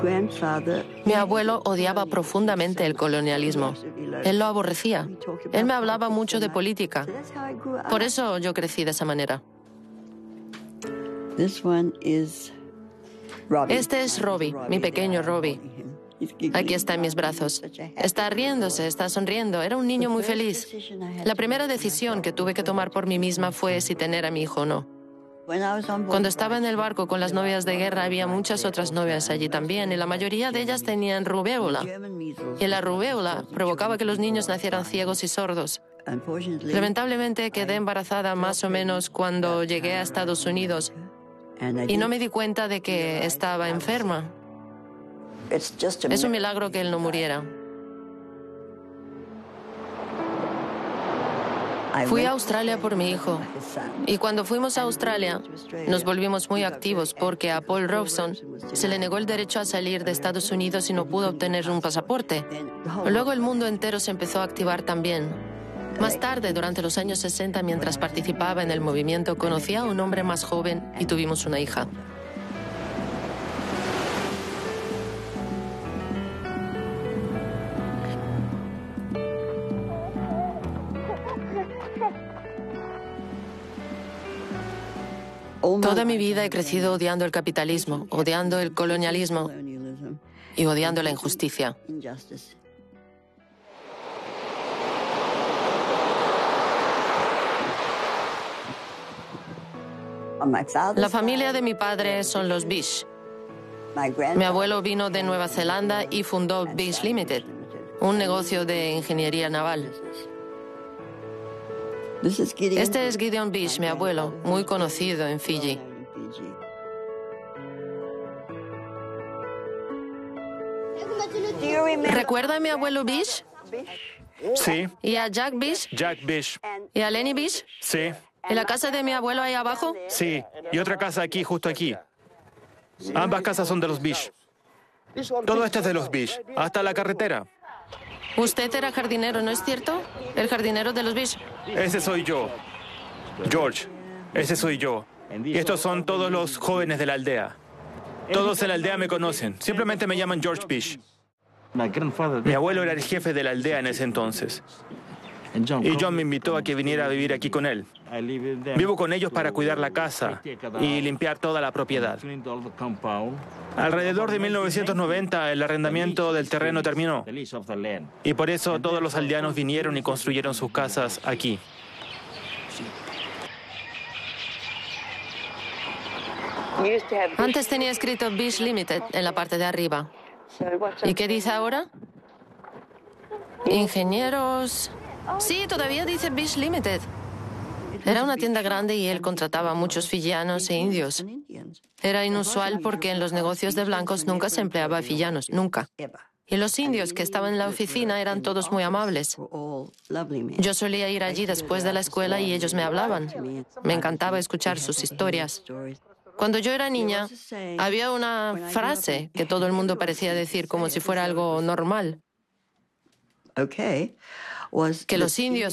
Mi abuelo odiaba profundamente el colonialismo. Él lo aborrecía. Él me hablaba mucho de política. Por eso yo crecí de esa manera. Este es Robbie, mi pequeño Robbie. Aquí está en mis brazos. Está riéndose, está sonriendo. Era un niño muy feliz. La primera decisión que tuve que tomar por mí misma fue si tener a mi hijo o no. Cuando estaba en el barco con las novias de guerra, había muchas otras novias allí también, y la mayoría de ellas tenían rubéola. Y la rubéola provocaba que los niños nacieran ciegos y sordos. Lamentablemente quedé embarazada más o menos cuando llegué a Estados Unidos y no me di cuenta de que estaba enferma. Es un milagro que él no muriera. Fui a Australia por mi hijo. Y cuando fuimos a Australia, nos volvimos muy activos porque a Paul Robeson se le negó el derecho a salir de Estados Unidos y no pudo obtener un pasaporte. Luego el mundo entero se empezó a activar también. Más tarde, durante los años 60, mientras participaba en el movimiento, conocí a un hombre más joven y tuvimos una hija. Toda mi vida he crecido odiando el capitalismo, odiando el colonialismo y odiando la injusticia. La familia de mi padre son los Bish. Mi abuelo vino de Nueva Zelanda y fundó Bish Limited, un negocio de ingeniería naval. Este es Gideon Bish, mi abuelo, muy conocido en Fiji. ¿Recuerda a mi abuelo Bish? Sí. ¿Y a Jack Bish? Jack Bish. ¿Y a Lenny Bish? Sí. ¿Y la casa de mi abuelo ahí abajo? Sí. Y otra casa aquí, justo aquí. Ambas casas son de los Bish. Todo esto es de los Bish, hasta la carretera. Usted era jardinero, ¿no es cierto? El jardinero de los Bish. Ese soy yo. George. Ese soy yo. Y estos son todos los jóvenes de la aldea. Todos en la aldea me conocen. Simplemente me llaman George Bish. Mi abuelo era el jefe de la aldea en ese entonces. Y John me invitó a que viniera a vivir aquí con él. Vivo con ellos para cuidar la casa y limpiar toda la propiedad. Alrededor de 1990 el arrendamiento del terreno terminó. Y por eso todos los aldeanos vinieron y construyeron sus casas aquí. Antes tenía escrito Bish Limited en la parte de arriba. ¿Y qué dice ahora? Ingenieros... Sí, todavía dice Bish Limited. Era una tienda grande y él contrataba a muchos fijianos e indios. Era inusual porque en los negocios de blancos nunca se empleaba a fijianos, nunca. Y los indios que estaban en la oficina eran todos muy amables. Yo solía ir allí después de la escuela y ellos me hablaban. Me encantaba escuchar sus historias. Cuando yo era niña, había una frase que todo el mundo parecía decir como si fuera algo normal. Que los indios